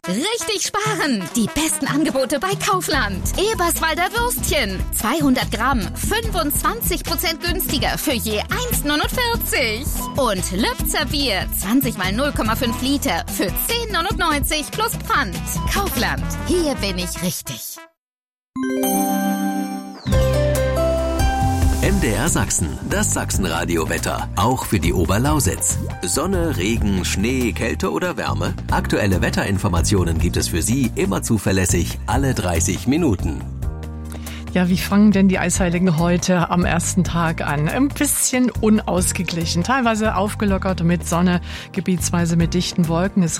Richtig sparen! Die besten Angebote bei Kaufland. Eberswalder Würstchen. 200 Gramm, 25% günstiger für je 1,49. Und Lübzer Bier, 20 mal 0,5 Liter für 10,99 plus Pfand. Kaufland, hier bin ich richtig. MDR Sachsen, das Sachsenradio-Wetter, auch für die Oberlausitz. Sonne, Regen, Schnee, Kälte oder Wärme? Aktuelle Wetterinformationen gibt es für Sie immer zuverlässig, alle 30 Minuten. Ja, wie fangen denn die Eisheiligen heute am ersten Tag an? Ein bisschen unausgeglichen, teilweise aufgelockert mit Sonne, gebietsweise mit dichten Wolken. Es